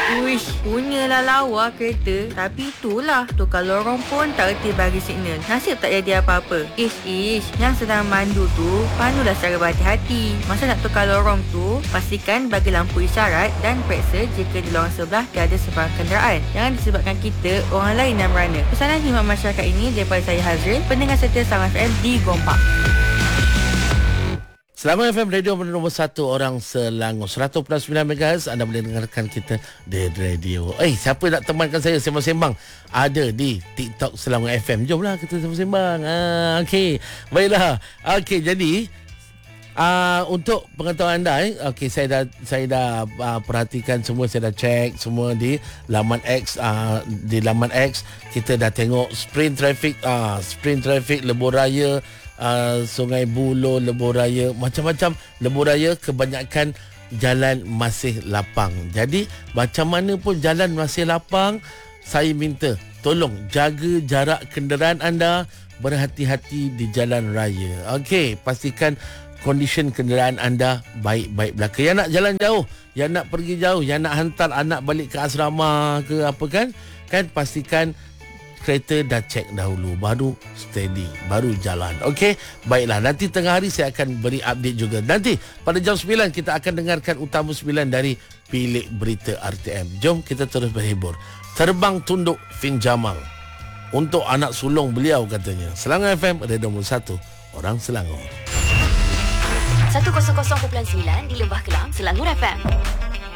Uish, punyalah lawa kereta. Tapi itulah, tukar lorong pun tak reti bagi signal. Nasib tak jadi apa-apa. Ish, yang sedang mandu tu, pandulah secara berhati-hati. Masa nak tukar lorong tu, pastikan bagi lampu isyarat dan periksa jika di lorong sebelah tiada sebarang kenderaan. Jangan disebabkan kita orang lain yang merana. Pesanan khidmat masyarakat ini daripada saya Hazrin, pendengar setia Sama FM di Gombak. Selama FM Radio nombor 1 orang Selangor 100.9 MHz. Anda boleh dengarkan kita di radio. Siapa nak temankan saya sembang-sembang? Ada di TikTok Selangor FM. Jomlah kita sembang-sembang. Okey. Baiklah. Okey, jadi untuk pengetahuan anda, saya dah perhatikan semua, saya dah check semua di laman X. Di laman X kita dah tengok sprint traffic Lebuh Raya, Sungai Buloh, Lebuh Raya, macam-macam Lebuh Raya, kebanyakan jalan masih lapang. Jadi macam mana pun jalan masih lapang, saya minta tolong jaga jarak kenderaan anda, berhati-hati di jalan raya. Okey, pastikan kondisi kenderaan anda baik-baik belaka. Yang nak jalan jauh, yang nak pergi jauh, yang nak hantar anak balik ke asrama ke apa kan pastikan kereta dah cek dahulu, baru steady, baru jalan. Okey, baiklah, nanti tengah hari saya akan beri update juga. Nanti pada jam 9 kita akan dengarkan Utama 9 dari Bilik Berita RTM. Jom kita terus berhibur. Terbang Tunduk Fin Jamal, untuk anak sulung beliau katanya. Selangor FM, radio nombor 1 orang Selangor. 100.9 di Lembah Kelang, Selangor FM.